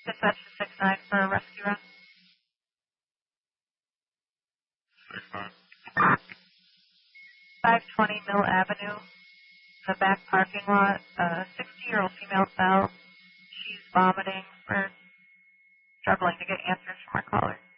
Dispatch to 6-9 for a rescue run. 6-9. 520 Mill Avenue, the back parking lot. 60-year-old female fell. She's vomiting. We're struggling to get answers from our caller.